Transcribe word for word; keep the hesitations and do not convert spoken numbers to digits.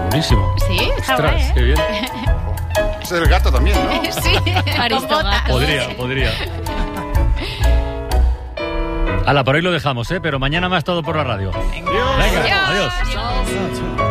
buenísimo. Sí, está Ostras, guay, ¿eh? qué bien. Es el gato también, ¿no? Sí, Aristogato. Podría, podría. Hala, por hoy lo dejamos, ¿eh? Pero mañana más todo por la radio. Venga, adiós. Adiós.